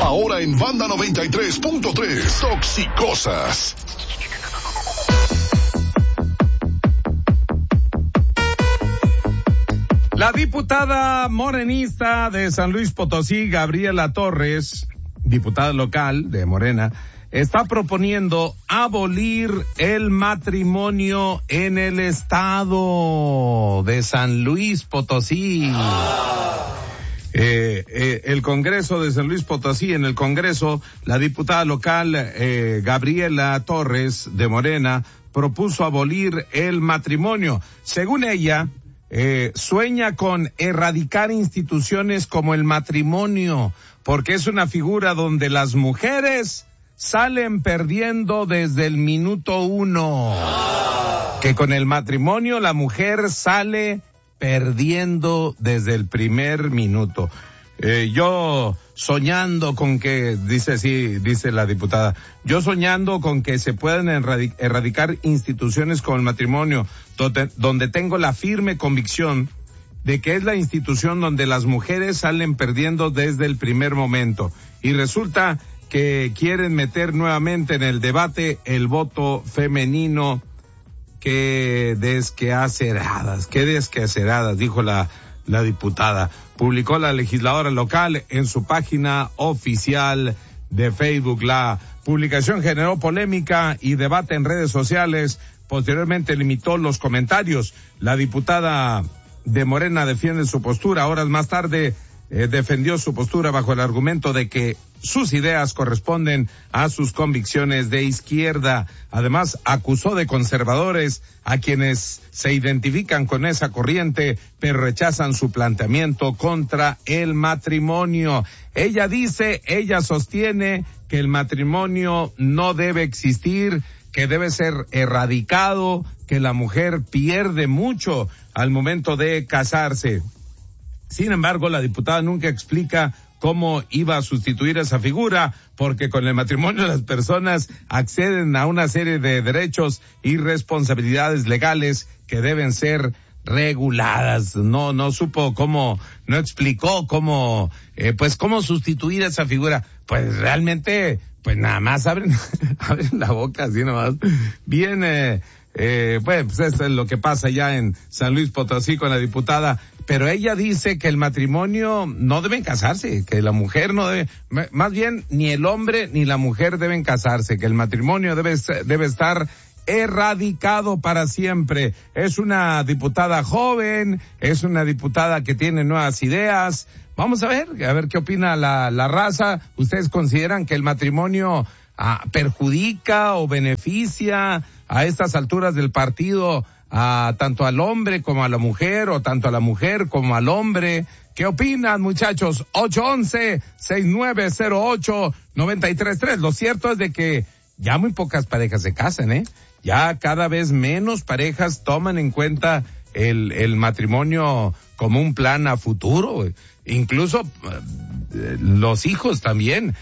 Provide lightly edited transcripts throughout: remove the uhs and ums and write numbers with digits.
Ahora en Banda 93.3, Toxicosas. La diputada morenista de San Luis Potosí, Gabriela Torres, diputada local de Morena, está proponiendo abolir el matrimonio en el estado de San Luis Potosí. El Congreso de San Luis Potosí, en el Congreso, la diputada local Gabriela Torres de Morena propuso abolir el matrimonio. Según ella, sueña con erradicar instituciones como el matrimonio, porque es una figura donde las mujeres salen perdiendo desde el minuto 1. Que con el matrimonio la mujer sale perdiendo desde el primer minuto. Yo soñando con que, dice la diputada, yo soñando con que se puedan erradicar instituciones como el matrimonio, donde tengo la firme convicción de que es la institución donde las mujeres salen perdiendo desde el primer momento. Y resulta que quieren meter nuevamente en el debate el voto femenino. Qué desquaceradas, dijo la diputada. Publicó la legisladora local en su página oficial de Facebook. La publicación generó polémica y debate en redes sociales. Posteriormente limitó los comentarios. La diputada de Morena defiende su postura. Horas más tarde defendió su postura bajo el argumento de que sus ideas corresponden a sus convicciones de izquierda. Además, acusó de conservadores a quienes se identifican con esa corriente, pero rechazan su planteamiento contra el matrimonio. Ella sostiene que el matrimonio no debe existir, que debe ser erradicado, que la mujer pierde mucho al momento de casarse. Sin embargo, la diputada nunca explica cómo iba a sustituir esa figura, porque con el matrimonio las personas acceden a una serie de derechos y responsabilidades legales que deben ser reguladas. No explicó cómo sustituir esa figura. Pues realmente, pues nada más abren la boca así nomás. Bien, pues esto es lo que pasa ya en San Luis Potosí con la diputada. Pero ella dice que el matrimonio no deben casarse, que la mujer no debe, más bien ni el hombre ni la mujer deben casarse, que el matrimonio debe estar erradicado para siempre. Es una diputada joven, es una diputada que tiene nuevas ideas. Vamos a ver qué opina la raza. ¿Ustedes consideran que el matrimonio perjudica o beneficia a estas alturas del partido tanto al hombre como a la mujer, o tanto a la mujer como al hombre? ¿Qué opinan, muchachos? 811-6908-933. Lo cierto es de que ya muy pocas parejas se casan, Ya cada vez menos parejas toman en cuenta el matrimonio como un plan a futuro. Incluso los hijos también,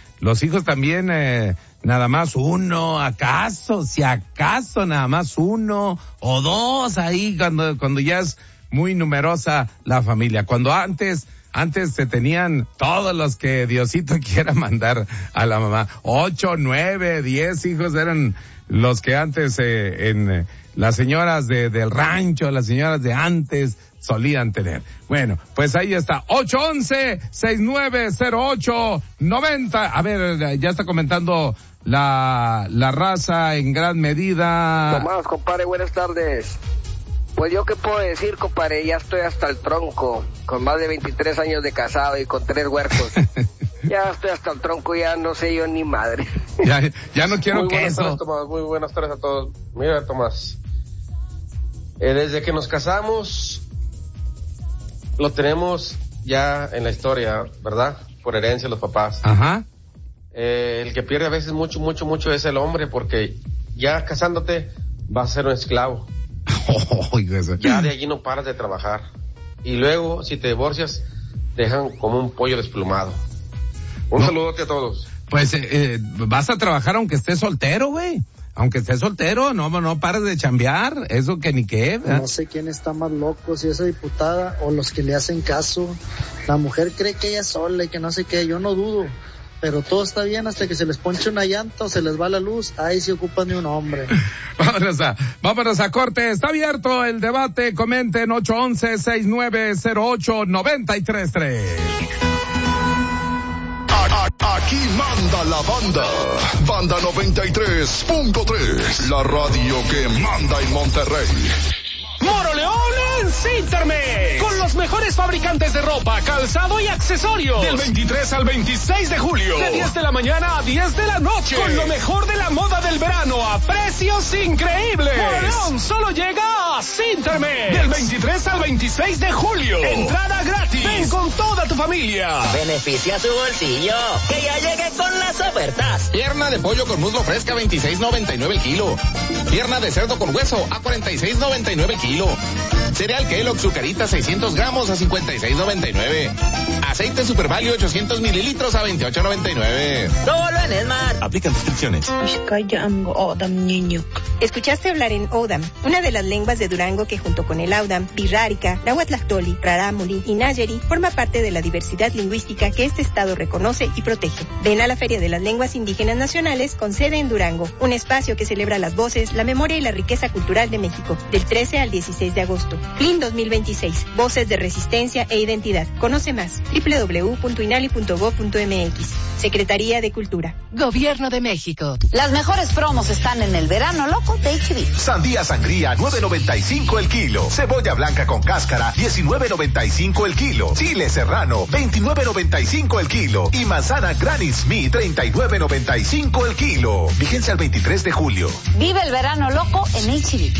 nada más uno, si acaso nada más uno o dos ahí cuando ya es muy numerosa la familia. Cuando antes se tenían todos los que Diosito quiera mandar a la mamá. 8, 9, 10 hijos eran los que antes en las señoras del rancho, las señoras de antes solían tener. Bueno, pues ahí está. 811-6908-90. A ver, ya está comentando la raza en gran medida. Tomás, compadre, buenas tardes. Pues yo qué puedo decir, compadre, ya estoy hasta el tronco, con más de 23 años de casado y con 3 huercos. Ya estoy hasta el tronco, ya no sé yo ni madre. Ya no quiero queso. Tardes, Tomás, muy buenas tardes a todos. Mira, Tomás, desde que nos casamos, lo tenemos ya en la historia, ¿verdad? Por herencia de los papás. Ajá. El que pierde a veces mucho es el hombre, porque ya casándote vas a ser un esclavo. Ya de allí no paras de trabajar. Y luego, si te divorcias, te dejan como un pollo desplumado. Saludote a todos. Pues vas a trabajar aunque estés soltero, güey. Aunque estés soltero, no pares de chambear. Eso que ni qué, ¿verdad? No sé quién está más loco, si esa diputada o los que le hacen caso. La mujer cree que ella es sola y que no sé qué. Yo no dudo pero todo está bien hasta que se les ponche una llanta o se les va la luz, ahí se ocupan de un hombre. Vámonos a corte, está abierto el debate, comenten 811-6908-933. Aquí manda la banda. Banda 93.3. La radio que manda en Monterrey. Moroleón en Cintermex, con los mejores fabricantes de ropa, calzado y accesorios. Del 23 al 26 de julio, de 10 de la mañana a 10 de la noche, con lo mejor de la moda del verano a precios increíbles. Moroleón solo llega a Cintermex, del 23 al 26 de julio. Entrada gratis. Ven con toda tu familia. Beneficia tu bolsillo, que ya llegué con las ofertas. Pierna de pollo con muslo fresca, $26.99 el kilo. Pierna de cerdo con hueso a $46.99 el kilo. Cereal Kellogg Zucarita 600 gramos a $56.99. Aceite Super Value 800 mililitros a $28.99. Solo en Esmart. Aplican restricciones. Escuchaste hablar en Odam, una de las lenguas de Durango que junto con el Audam, Birrárica, Nahuatlactoli, Rarámuri y Nayeri forma parte de la diversidad lingüística que este estado reconoce y protege. Ven a la Feria de las Lenguas Indígenas Nacionales con sede en Durango, un espacio que celebra las voces, la memoria y la riqueza cultural de México, del 13 al 16 de agosto. CLIN 2026, Voces de Resistencia e Identidad. Conoce más, www.inali.gov.mx. Secretaría de Cultura. Gobierno de México. Las mejores promos están en el verano loco de HB. Sandía sangría, $9.95 el kilo. Cebolla blanca con cáscara, $19.95 el kilo. Chile serrano, $29.95 el kilo. Y manzana Granny Smith, $39.95 el kilo. Vigencia al 23 de julio. Vive el verano loco en HB.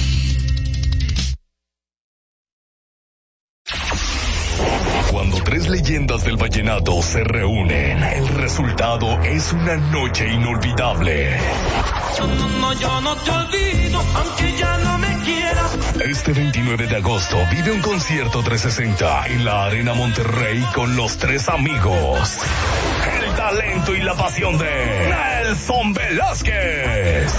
Cuando tres leyendas del vallenato se reúnen, el resultado es una noche inolvidable. No, yo no te olvido, aunque ya no me quieras. Este 29 de agosto vive un concierto 360 en la Arena Monterrey con los tres amigos. El talento y la pasión de Nelson Velázquez.